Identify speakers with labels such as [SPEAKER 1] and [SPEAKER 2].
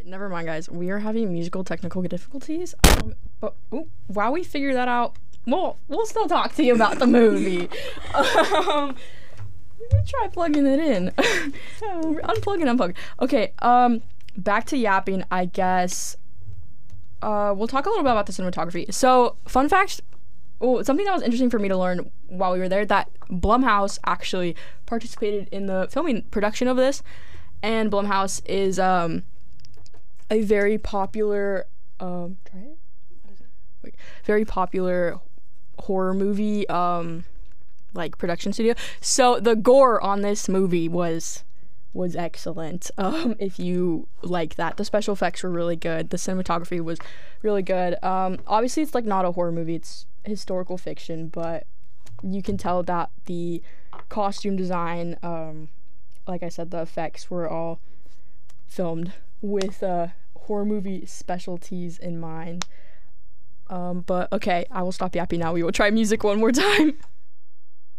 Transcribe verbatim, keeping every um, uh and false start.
[SPEAKER 1] Never mind, guys. We are having musical technical difficulties. Um, but ooh, while we figure that out, we'll we'll still talk to you about the movie. um, let me try plugging it in. Unplug and unplug. Okay. Um, back to yapping. I guess. Uh, we'll talk a little bit about the cinematography. So, fun fact. Oh, something that was interesting for me to learn while we were there, that Blumhouse actually participated in the filming production of this, and Blumhouse is um a very popular um try it what is it Wait, very popular horror movie um like production studio. So the gore on this movie was was excellent. Um, if you like that, the special effects were really good. The cinematography was really good. Um, obviously, it's like not a horror movie. It's historical fiction, but you can tell that the costume design, um, like I said, the effects were all filmed with uh, horror movie specialties in mind. Um, but okay, I will stop yapping now. We will try music one more time.